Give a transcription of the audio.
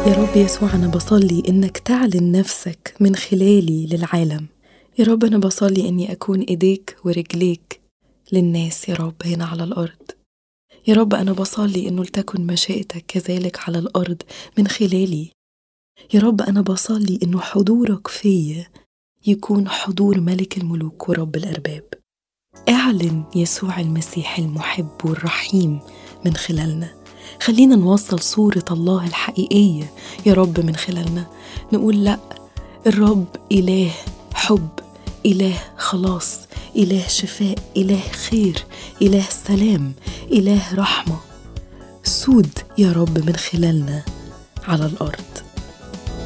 يا رب يسوع، أنا بصلي إنك تعلن نفسك من خلالي للعالم. يا رب أنا بصلي إني أكون إيديك ورجليك للناس يا رب هنا على الأرض. يا رب أنا بصلي إنه لتكن مشيئتك كذلك على الأرض من خلالي. يا رب أنا بصلي إنه حضورك فيا يكون حضور ملك الملوك ورب الأرباب. اعلن يسوع المسيح المحب والرحيم من خلالنا. خلينا نوصل صورة الله الحقيقية يا رب من خلالنا. نقول لأ، الرب إله حب، إله خلاص، إله شفاء، إله خير، إله سلام، إله رحمة. سود يا رب من خلالنا على الأرض.